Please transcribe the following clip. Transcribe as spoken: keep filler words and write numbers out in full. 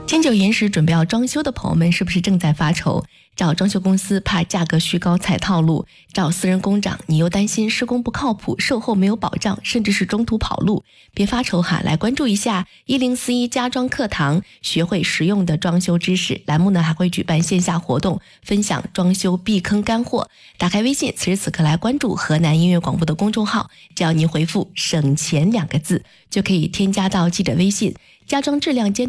天九延时准备要装修的朋友们是不是正在发愁？找装修公司怕价格虚高踩套路，找私人工长你又担心施工不靠谱，售后没有保障，甚至是中途跑路。别发愁哈，来关注一下一零四一家装课堂，学会实用的装修知识。栏目呢还会举办线下活动，分享装修避坑干货。打开微信，此时此刻来关注河南音乐广播的公众号，只要您回复省钱两个字，就可以添加到记者微信。家装质量监